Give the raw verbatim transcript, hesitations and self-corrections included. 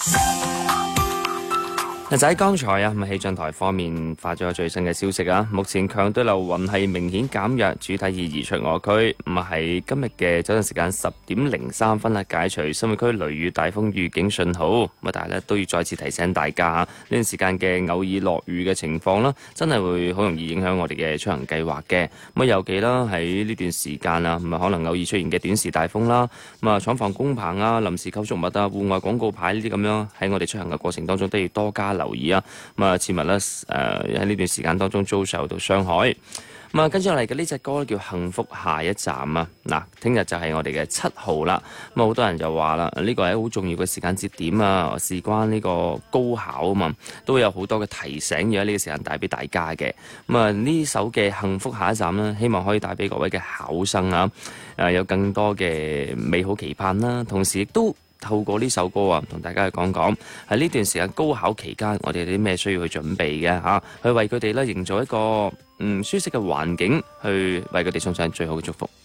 就喺剛才啊，咁氣象台方面發咗最新嘅消息啊，目前強對流雲係明顯減弱，主體已移出我區。咁啊喺今日嘅早上時間十點零三分啦，解除新會區雷雨大風預警信號。咁啊，但係咧都要再次提醒大家呢段時間嘅偶爾落雨嘅情況啦，真係會好容易影響我哋嘅出行計劃嘅。咁啊，尤其啦喺呢段時間啊，咁啊可能偶爾出現嘅短時大風啦，咁啊廠房工棚啊、臨時構築物啊、戶外廣告牌呢啲咁樣喺我哋出行嘅過程當中都要多加留意啊！咁啊，切勿咧誒喺呢段時間當中遭受到傷害。咁啊，跟住落嚟嘅呢隻歌叫《幸福下一站》啊！嗱，聽日就係我哋嘅七號啦。咁啊，好多人就話啦，呢個係好重要嘅時間節點啊，事關呢個高考啊嘛，都有好多嘅提醒要喺呢個時間帶俾大家嘅。咁啊，呢首嘅《幸福下一站》呢，希望可以帶俾各位嘅考生啊，誒有更多嘅美好期盼啦，同時亦都透過呢首歌啊，同大家去講講喺呢段時間高考期間，我哋有啲咩需要去準備嘅嚇、啊，去為佢哋咧營造一個嗯舒適嘅環境，去為佢哋送上最好嘅祝福。